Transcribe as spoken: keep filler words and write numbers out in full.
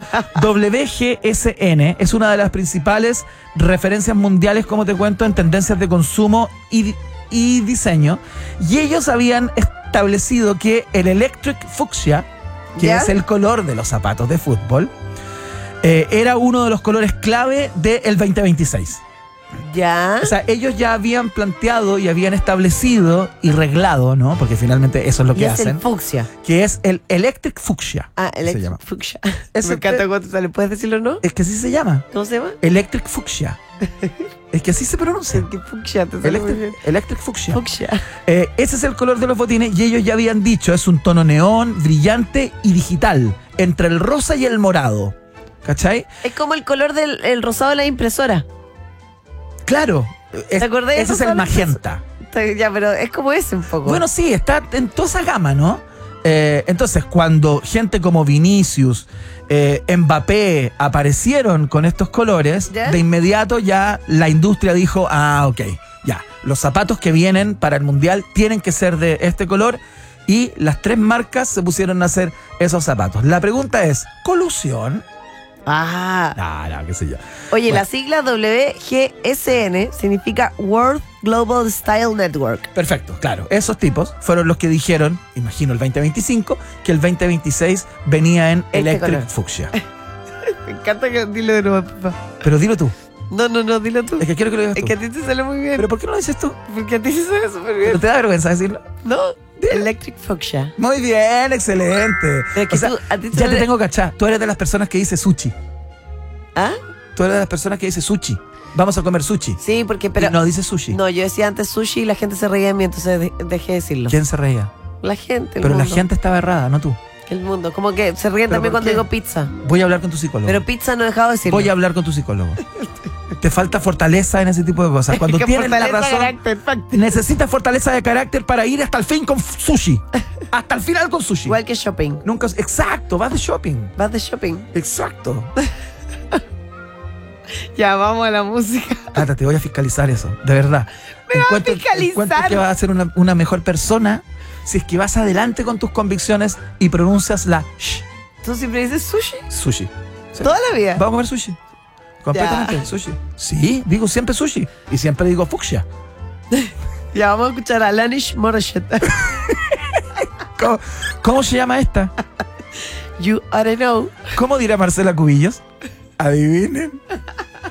W G S N es una de las principales referencias mundiales, como te cuento, en tendencias de consumo y, y diseño. Y ellos habían establecido que el Electric Fuchsia, que ¿Ya? es el color de los zapatos de fútbol, eh, era uno de los colores clave del veinte veintiséis. Ya. O sea, ellos ya habían planteado y habían establecido y reglado, ¿no? Porque finalmente eso es lo Y que es hacen. el fucsia. Que es el Electric Fuchsia. Ah, se Electric llama. Fuchsia. Eso Me encanta te- cuando sale. ¿Puedes decirlo o no? Es que así se llama. ¿Cómo se llama? Electric Fuchsia. Es que así se pronuncia. Electric Fuchsia. Te sale muy bien. Electric, Electric Fuchsia. Fuchsia. Eh, ese es el color de los botines y ellos ya habían dicho, es un tono neón, brillante y digital, entre el rosa y el morado. ¿Cachai? Es como el color del el rosado de la impresora. Claro. Es, ¿Te acordás de ese es eso, el Alex? magenta. Ya, pero es como ese un poco. Bueno, sí, está en toda esa gama, ¿no? Eh, entonces, cuando gente como Vinicius, eh, Mbappé aparecieron con estos colores, ¿Ya? de inmediato ya la industria dijo, ah, ok, ya, los zapatos que vienen para el Mundial tienen que ser de este color, y las tres marcas se pusieron a hacer esos zapatos. La pregunta es, ¿colusión? Ah. No, no, qué sé yo. Oye, Bueno. la sigla W G S N significa World Global Style Network. Perfecto, claro. Esos tipos fueron los que dijeron, imagino el veinte veinticinco, que el veinte veintiséis venía en Este Electric color. Fuchsia. Me encanta que dilo de nuevo, papá. Pero dilo tú. No, no, no, dilo tú. Es que quiero que lo digas Es tú. que a ti te sale muy bien. ¿Pero por qué no lo dices tú? Porque a ti se sale súper ¿Pero bien. te da vergüenza decirlo? No, Electric Fuchsia. Muy bien, excelente. Pero es que O sea, tú- a ti te ya sale- te tengo cachá. Tú eres de las personas que dice sushi. ¿Ah? Tú eres de las personas que dice sushi. Vamos a comer sushi. Sí, porque pero Y no dice sushi. no, yo decía antes sushi y la gente se reía de mí, entonces de- dejé de decirlo. ¿Quién se reía? La gente, el Pero la mundo. gente estaba errada, no tú. El mundo, como que se ríen ¿Pero también por cuando qué? digo pizza. Voy a hablar con tu psicólogo. Pero pizza no he dejado de decirlo. Voy a hablar con tu psicólogo. Te falta fortaleza en ese tipo de cosas. Cuando Que tienes la fortaleza de razón, carácter, fact. necesitas fortaleza de carácter para ir hasta el fin con sushi. Hasta el final con sushi. Igual que shopping. Nunca. Exacto, vas de shopping. Vas de shopping. Exacto. Ya, vamos a la música. Cata, te voy a fiscalizar eso, de verdad. Me va a encuentro, fiscalizar. encuentro que vas a ser una, una mejor persona si es que vas adelante con tus convicciones y pronuncias la sh, ¿Tú siempre dices sushi? sushi. Sí. Toda la vida. Vamos a comer sushi. Completamente, Ya. sushi. Sí, digo siempre sushi. Y siempre digo fucsia. Ya, vamos a escuchar a Lanish Morissette. ¿Cómo, cómo se llama esta? You oughta know. ¿Cómo dirá Marcela Cubillos? Adivinen.